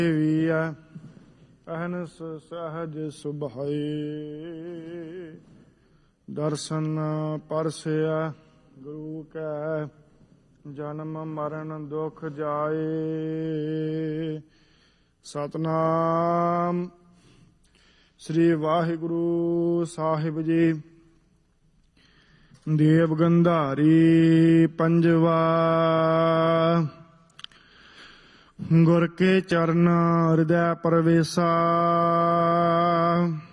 ਦੇਵੀਆ ਅਹਨਸ ਸਹਜ ਸੁਭਾਈ ਦਰਸ਼ਨ ਪਰਸਿਆ ਗੁਰੂ ਕੈ ਜਨਮ ਮਰਨ ਦੁਖ ਜਾਏ। ਸਤਨਾਮ ਸ੍ਰੀ ਵਾਹਿਗੁਰੂ ਸਾਹਿਬ ਜੀ। ਦੇਵ ਗੰਧਾਰੀ ਪੰਜਵਾ। ਗੁਰ ਕੇ ਚਰਨ ਹਿਰਦੈ ਪਰਵੇਸਾ